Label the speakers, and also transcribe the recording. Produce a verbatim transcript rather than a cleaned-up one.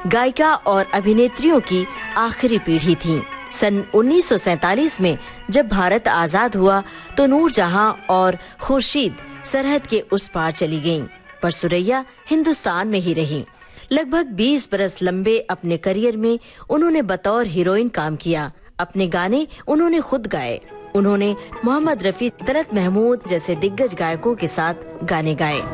Speaker 1: गायिका और अभिनेत्रियों की आखिरी पीढ़ी थीं। सन उन्नीस सौ सैंतालीस में जब भारत आजाद हुआ तो नूरजहां और खुर्शीद सरहद के उस पार चली गईं, पर सुरैया हिंदुस्तान में ही रहीं। लगभग बीस बरस लंबे अपने करियर में उन्होंने बतौर हीरोइन काम किया। अपने गाने उन्होंने खुद गाए। उन्होंने मोहम्मद रफी, तलत महमूद जैसे दिग्गज गायकों के साथ गाने गाए।